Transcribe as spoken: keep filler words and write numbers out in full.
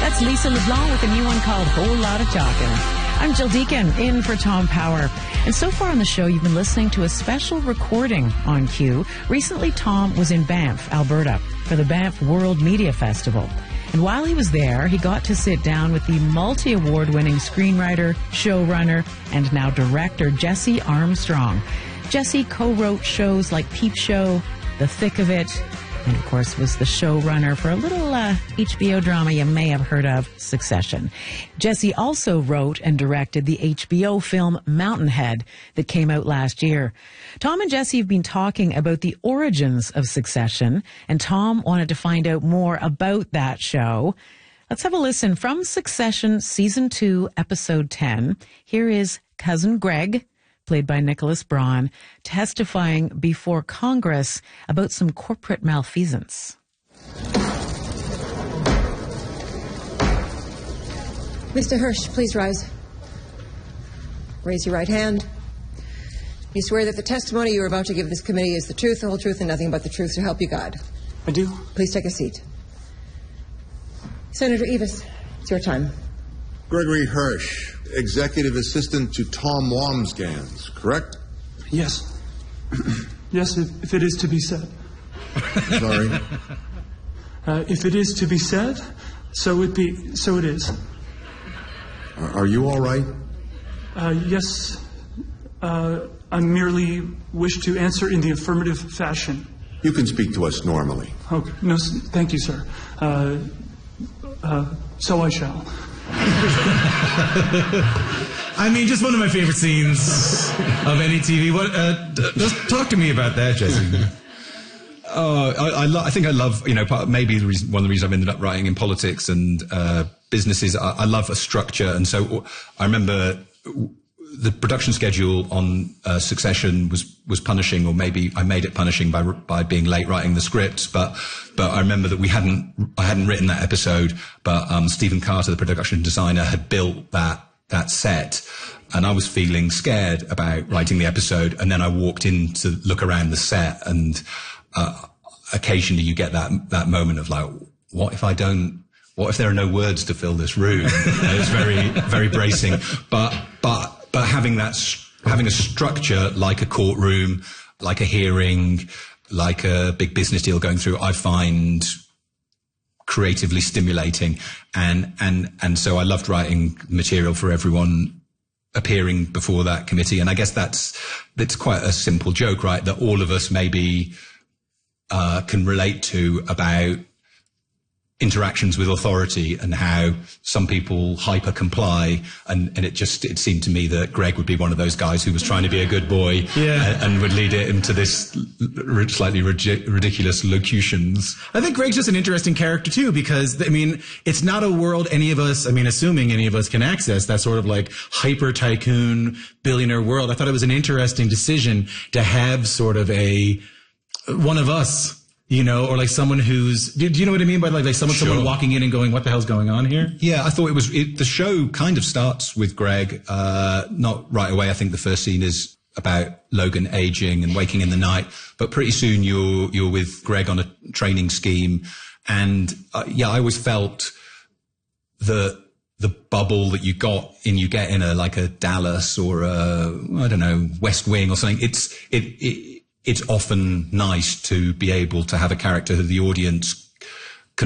That's Lisa LeBlanc with a new one called Whole Lot of Talking. I'm Jill Deacon, in for Tom Power. And so far on the show, you've been listening to a special recording on Q. Recently, Tom was in Banff, Alberta, for the Banff World Media Festival. And while he was there, he got to sit down with the multi-award winning screenwriter, showrunner, and now director, Jesse Armstrong. Jesse co-wrote shows like Peep Show, The Thick of It, and of course was the showrunner for a little uh, H B O drama you may have heard of, Succession. Jesse also wrote and directed the H B O film Mountainhead that came out last year. Tom and Jesse have been talking about the origins of Succession, and Tom wanted to find out more about that show. Let's have a listen from Succession Season two, Episode ten. Here is Cousin Greg, played by Nicholas Braun, testifying before Congress about some corporate malfeasance. Mister Hirsch, please rise. Raise your right hand. You swear that the testimony you are about to give this committee is the truth, the whole truth, and nothing but the truth, so help you God. I do. Please take a seat. Senator Evis, it's your time. Gregory Hirsch, executive assistant to Tom Wamsgans, correct? Yes. Yes, if, if it is to be said. Sorry? Uh, if it is to be said, so it be, so it is. Are, are you all right? Uh, yes. Uh, I merely wish to answer in the affirmative fashion. You can speak to us normally. Okay. No, s- thank you, sir. Uh, uh, so I shall. I mean, just one of my favorite scenes of any T V. What? Uh, d- just talk to me about that, Jesse. Oh, I, I, lo- I think I love, you know, part, maybe the reason, one of the reasons I've ended up writing in politics and uh, businesses. I, I love a structure, and so I remember the production schedule on uh, Succession was was punishing, or maybe I made it punishing by by being late writing the scripts. But but I remember that we hadn't I hadn't written that episode, but um, Stephen Carter, the production designer, had built that that set, and I was feeling scared about writing the episode. And then I walked in to look around the set, and uh, occasionally you get that that moment of like, what if I don't? What if there are no words to fill this room? And it's very very bracing, but but. But having that, having a structure like a courtroom, like a hearing, like a big business deal going through, I find creatively stimulating. And, and, and so I loved writing material for everyone appearing before that committee. And I guess that's, that's quite a simple joke, right? That all of us maybe, uh, can relate to about interactions with authority and how some people hyper comply, and, and it just it seemed to me that Greg would be one of those guys who was trying to be a good boy, yeah. and, and would lead it into this slightly ridiculous locutions. I think Greg's just an interesting character too, because I mean, it's not a world any of us, I mean, assuming any of us can access that sort of like hyper tycoon billionaire world. I thought it was an interesting decision to have sort of a one of us. You know, or like someone who's, do, do you know what I mean by like, like someone, Sure. someone walking in and going, what the hell's going on here? Yeah, I thought it was, it, the show kind of starts with Greg, uh, not right away. I think the first scene is about Logan aging and waking in the night, but pretty soon you're, you're with Greg on a training scheme. And, uh, yeah, I always felt the, the bubble that you got in, you get in a, like a Dallas or a, I don't know, West Wing or something. It's, it, it, it's often nice to be able to have a character who the audience